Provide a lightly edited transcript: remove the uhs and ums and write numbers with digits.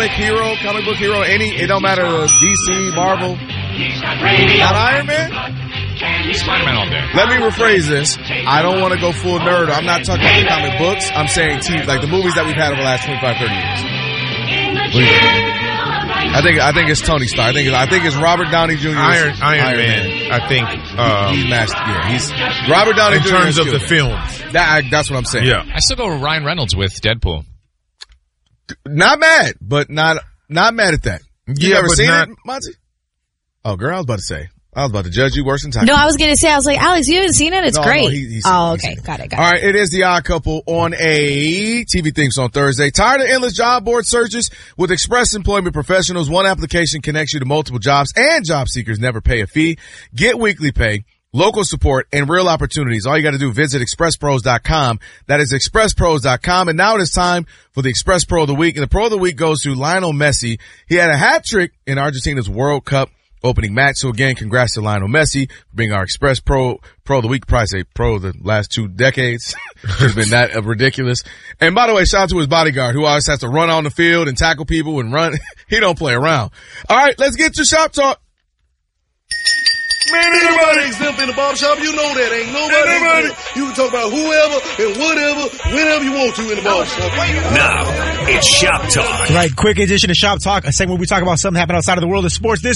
comic book hero, it don't matter, DC, Marvel. Not Iron Man? Spider-Man all day. Let me rephrase this. I don't want to go full nerd. I'm not talking about the comic books. I'm saying TV, like the movies that we've had over the last 25, 30 years. I think it's Tony Stark. I think it's Robert Downey Jr. Iron Man. I think he's Robert Downey Jr. in terms of the films. That's what I'm saying. Yeah. I still go with Ryan Reynolds with Deadpool. Not mad, but not mad at that. You ever seen it, Monty? Oh, girl, I was about to judge you worse than time. No, I was going to say, Alex, you haven't seen it? It's great. No, okay. Got it. All right, it is The Odd Couple on a TV Things on Thursday. Tired of endless job board searches? With Express Employment Professionals, one application connects you to multiple jobs, and job seekers never pay a fee. Get weekly pay, local support, and real opportunities. All you got to do, visit expresspros.com. That is expresspros.com. And now it is time for the Express Pro of the Week. And the Pro of the Week goes to Lionel Messi. He had a hat trick in Argentina's World Cup opening match. So again, congrats to Lionel Messi for being our Express Pro of the Week. Probably say pro of the last 2 decades. It's been that ridiculous. And by the way, shout out to his bodyguard who always has to run on the field and tackle people and run. He don't play around. All right, let's get to Shop Talk. Man, anybody exempt in the barbershop, you know that. Ain't nobody. You can talk about whoever and whatever, whenever you want to in the barbershop. Now, it's Shop Talk. Right, quick edition of Shop Talk, a segment where we talk about something happening outside of the world of sports. This